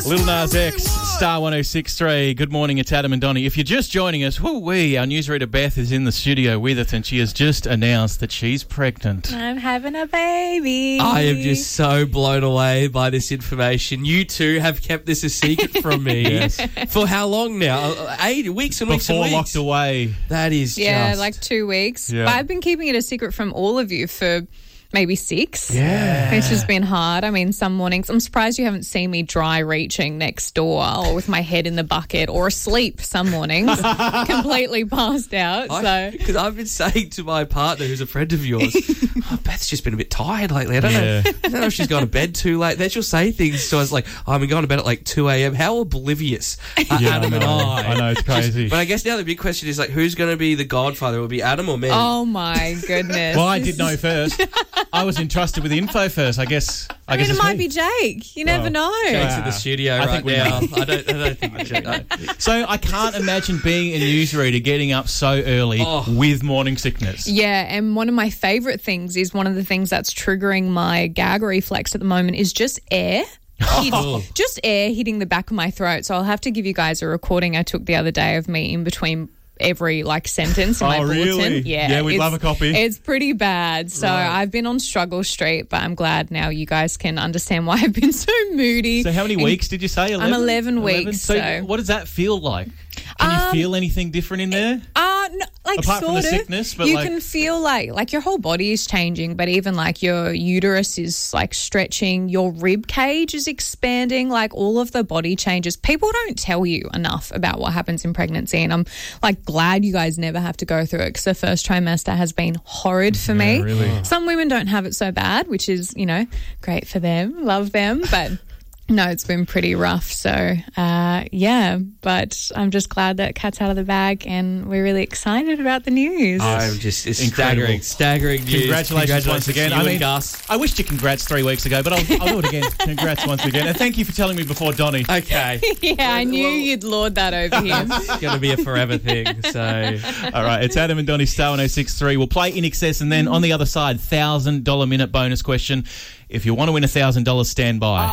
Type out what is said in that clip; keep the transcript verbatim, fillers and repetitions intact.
Lil Nas X, Star one oh six point three. Good morning, it's Adam and Donnie. If you're just joining us, woo-wee, our newsreader Beth is in the studio with us and she has just announced that she's pregnant. I'm having a baby. I am just so blown away by this information. You two have kept this a secret from me. Yes. For how long now? Eight weeks and weeks and Before weeks. locked away. That is Yeah, just... like two weeks. Yeah. But I've been keeping it a secret from all of you for maybe six. Yeah. It's just been hard. I mean, some mornings, I'm surprised you haven't seen me dry reaching next door or with my head in the bucket or asleep some mornings, completely passed out. So Because I've been saying to my partner, who's a friend of yours, oh, Beth's just been a bit tired lately. I don't Yeah. know. I don't know if she's gone to bed too late. Then she'll say things to us like, oh, I've been going to bed at like two a.m. How oblivious are Yeah, Adam I and know. I? I know, it's crazy. But I guess now the big question is like, who's going to be the godfather? Will it be Adam or me? oh my goodness. Well, I This did know first. I was entrusted with info first. I guess. I, I guess mean, it it's might me. be Jake. You never Well, know. Jake's Ah. in the studio I right think we now. know. I don't, I don't think Jake. No. So I can't imagine being a newsreader getting up so early Oh. with morning sickness. Yeah, and one of my favourite things is one of the things that's triggering my gag reflex at the moment is just air. Oh. Hit, just air hitting the back of my throat. So I'll have to give you guys a recording I took the other day of me in between every like sentence in my Oh, bulletin. really? Yeah, Yeah, we'd it's- love a copy. It's pretty bad. So Right. I've been on struggle street, but I'm glad now you guys can understand why I've been so moody. So how many And weeks did you say? eleven? I'm eleven weeks, So, so- what does that feel like? Can you Um, feel anything different in there? Uh, no, like Apart sort from the of. sickness, but you like- can feel like like your whole body is changing, but even like your uterus is like stretching, your rib cage is expanding, like all of the body changes. People don't tell you enough about what happens in pregnancy, and I'm like glad you guys never have to go through it because the first trimester has been horrid for me. really? Some women don't have it so bad, which is, you know, great for them, love them, but no, it's been pretty rough. So, uh, yeah, but I'm just glad that Kat's out of the bag and we're really excited about the news. I'm just, it's Incredible. staggering, staggering news. Congratulations, once again. to you I and mean, Gus. I wished you congrats three weeks ago, but I'll, I'll do it again. Congrats once again. And thank you for telling me before, Donnie. Okay. yeah, I knew Well- you'd lord that over him. It's going to be a forever thing, so... All right, it's Adam and Donnie, Star one oh six point three. We'll play In Excess, and then on the other side, one thousand dollars minute bonus question. If you want to win one thousand dollars, stand by.